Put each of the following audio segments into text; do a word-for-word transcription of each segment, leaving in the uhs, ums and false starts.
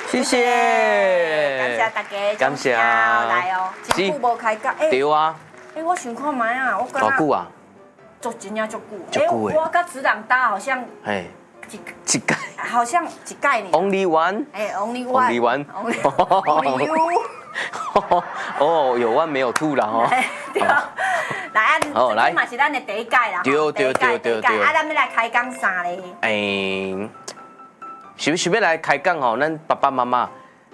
谢谢， 感谢大家， 感谢啊来哦，真久无开讲，哎， 对啊， 哎，我想看卖啊，我感多久啊？ 足真正足久， 足久诶我甲子人搭好像哎， 一一届好像一概念。 ，Only one， 哎，Only Only one one，Only you。 哦，有 one 没有 two 啦吼。 对，来啊， 好来这嘛是咱的第一届啦， 对吼对对对对啊，咱要来开讲啥咧？ 诶，想想要来开讲吼，咱爸爸妈妈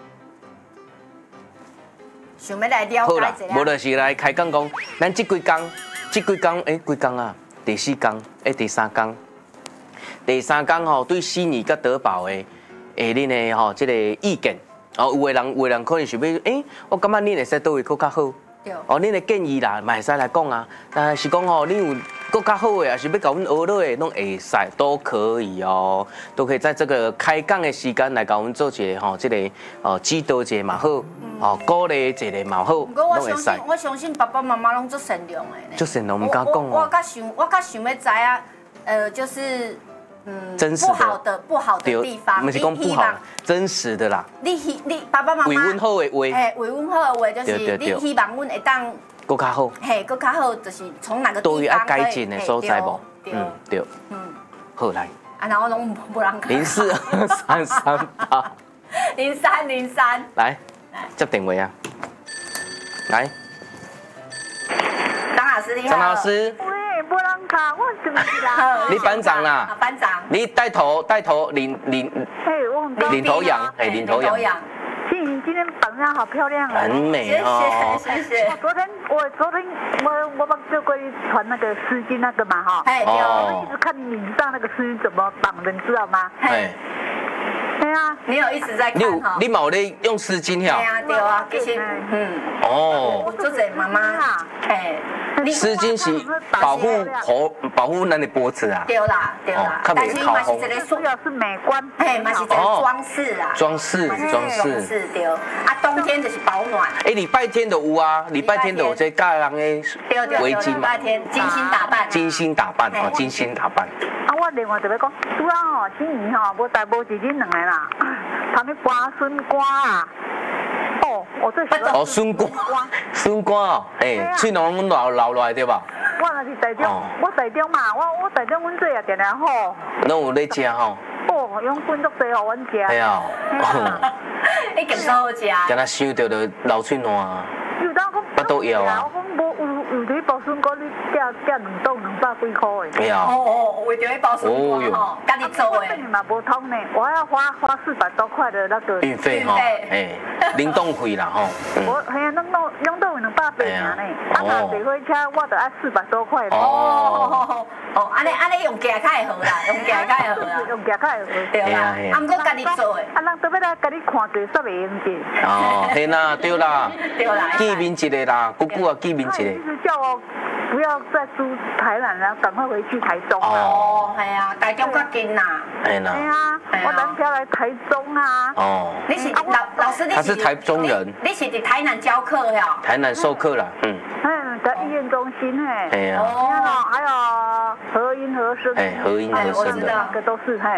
想要来了好啦解一，下。 无就是来开讲讲，咱这几工，这几工诶，几工啊？第四工，诶，第三工，第三工吼，对悉尼甲德宝的诶，恁的吼，这个意见，哦，有的人，有的人可能想要，诶，我感觉恁会使倒位搁较好。 对。 哦，恁的建议啦，嘛会使来讲啊。但是讲吼，你有搁较好的，还是要甲阮学落的，拢会使都可以哦，都可以在这个开讲的时间来甲阮做一个吼，这个哦指导一下嘛好，哦鼓励一下嘛好， 不过我拢会使相信，。我相信爸爸妈妈拢足善良的呢。 足善良唔敢讲哦我我较想，我较想要知啊，呃，就是嗯， 真实的不好的不好的地方， 不是讲不好啦，真实的啦， 你希你爸爸妈妈为阮好的话， 哎，为阮好的话，就是对对对你希望阮会当搁较好， 嘿，搁较好，就是从哪个都有地方要改进的所在无？ 对嗯，对， 嗯， 好来， 啊，然后拢无人看。 零四二三三八， 零三零三， 来接电话啊，来， 张老师你好。 张老师， 喂，无人卡，我是不是啦？ 你班长啦啊，班长。 你带头带头领领嘿，我很高领头羊，哎，领头羊， 静怡今天榜样好漂亮啊！ 很美哦。 谢谢谢谢。 我昨天我昨天我我帮这龟传那个丝巾那个嘛哈， 哎， 哦我一直看你影上那个丝巾怎么绑的，你知道吗？ 哎， 对啊， 你有一直在你有看哈？ 你嘛有咧用丝巾对呀？ 啊对啊，其实嗯， 哦我，做者妈妈，哎， 丝巾是保护喉保护咱的脖子啊， 对啦对啦， 哦但是嘛是一个主要是美观， 嘿，嘛是一个装饰啦， 装饰嘛是一个装饰装饰对，啊冬天就是保暖。 哎，礼拜天的有啊，礼拜天的有这嫁人的对对对， 围巾嘛礼拜，天精心打扮， 精心打扮哦，精心打扮。 啊，我另外就要讲，拄啊吼，心怡吼，无带无一日两个啦，他们刮笋瓜啊，哦，我最喜欢哦，笋瓜，笋瓜哦，哎，喙拢流流落来对吧？ 我若是台中，我台中嘛，我我台中阮做也定定好， 拢有咧食吼， 哦，用滚足济互阮食。 哎呀， 一点都好食。 敢若想到就流喙烂啊。 有当讲， 巴肚枵啊我讲无有有啲保笋果，你价价两栋两百几块的。 哎呀， 哦哦，为着迄包笋哦哟干吼，家己做的。 你嘛无通呢，我要花花四百多块的那个。 运费吼，哎，灵动费啦吼。 我嘿啊，拢拢拢都有两百八尔呢，啊，若坐火车我得爱四百多块。 哦哦，安尼安尼用价较会好啦，用价较会好啦， 用价较会好。 对啦，啊，毋过家己做的。 啊，人特别来甲你看者，煞袂用者。 哦，嘿啦，对啦， 对啦。 见面一个啦，姑姑啊，见面一他一个。 直叫我不要再住台南了，赶快回去台中了。 哦，系啊，台中较近啦。 哎啦。 对啊，我南漂来台中啊。 哦。 你是老老师，你他是台中人。 你是伫台南教课呀？ 台南授课啦，嗯。 嗯，在医院中心嘿。 哎呀。 哦。还有和音和声。 哎，和音和声的。 这个都是嘿。